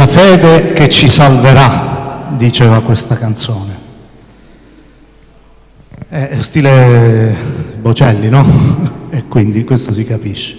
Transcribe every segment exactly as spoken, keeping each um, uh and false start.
la fede che ci salverà, diceva questa canzone. È stile Bocelli, no? E quindi questo si capisce.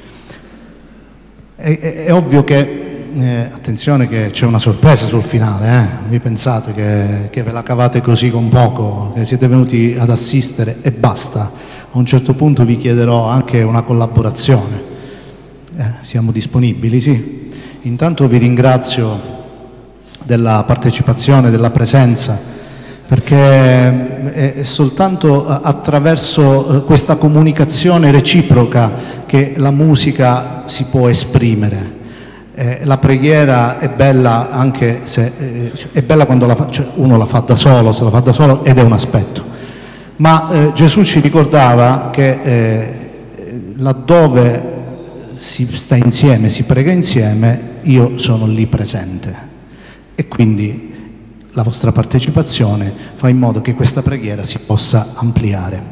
È, è, è ovvio che, eh, attenzione che c'è una sorpresa sul finale, eh? Vi pensate che, che ve la cavate così con poco, che siete venuti ad assistere e basta. A un certo punto vi chiederò anche una collaborazione. Eh, siamo disponibili, sì. Intanto vi ringrazio della partecipazione, della presenza, perché è soltanto attraverso questa comunicazione reciproca che la musica si può esprimere. Eh, la preghiera è bella anche se eh, è bella quando la fa, cioè uno la fa da solo, se la fa da solo, ed è un aspetto. Ma eh, Gesù ci ricordava che eh, laddove si sta insieme, si prega insieme, io sono lì presente. E quindi la vostra partecipazione fa in modo che questa preghiera si possa ampliare.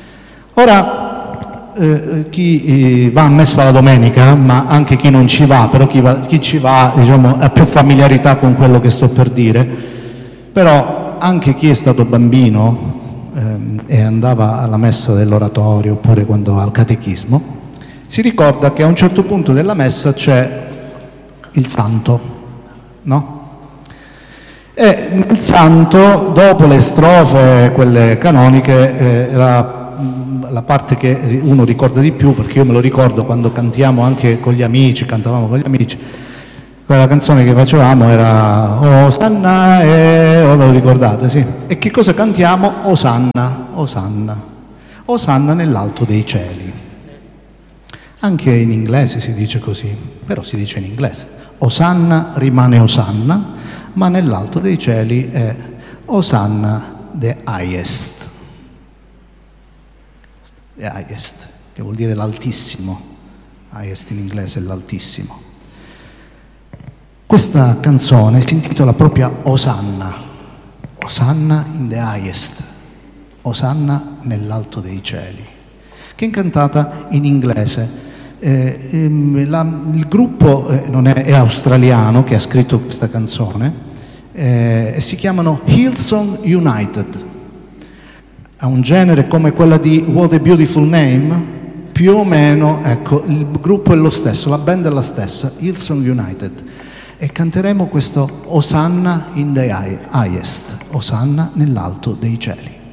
Ora, eh, chi eh, va a messa la domenica, ma anche chi non ci va, però chi, va, chi ci va, diciamo, ha più familiarità con quello che sto per dire, però anche chi è stato bambino eh, e andava alla messa dell'oratorio oppure quando va al catechismo, si ricorda che a un certo punto della messa c'è il santo, no? E nel santo, dopo le strofe, quelle canoniche, eh, la, la parte che uno ricorda di più, perché io me lo ricordo quando cantiamo anche con gli amici, cantavamo con gli amici, quella canzone che facevamo era Osanna, e oh, ve lo ricordate, sì? E che cosa cantiamo? Osanna, Osanna, Osanna nell'alto dei cieli. Anche in inglese si dice così, però si dice in inglese. Osanna rimane Osanna, ma nell'alto dei cieli è Osanna the highest. The highest, che vuol dire l'altissimo. Highest in inglese è l'altissimo. Questa canzone si intitola proprio Osanna. Osanna in the highest. Osanna nell'alto dei cieli. Che è cantata in inglese. Eh, ehm, la, il gruppo eh, non è, è australiano che ha scritto questa canzone eh, e si chiamano Hillsong United. Ha un genere come quella di What a Beautiful Name, più o meno, ecco, il gruppo è lo stesso, la band è la stessa, Hillsong United, e canteremo questo Osanna in the highest, Osanna nell'alto dei cieli.